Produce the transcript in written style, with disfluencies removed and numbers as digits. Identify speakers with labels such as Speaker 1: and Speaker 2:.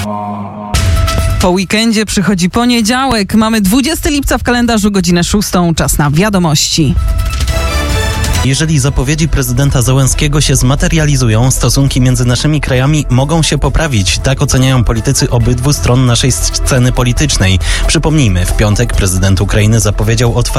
Speaker 1: Po weekendzie przychodzi poniedziałek. Mamy 20 lipca w kalendarzu, godzinę 6. Czas na wiadomości.
Speaker 2: Jeżeli zapowiedzi prezydenta Zełenskiego się zmaterializują, stosunki między naszymi krajami mogą się poprawić. Tak oceniają politycy obydwu stron naszej sceny politycznej. Przypomnijmy, w piątek prezydent Ukrainy zapowiedział otwarcie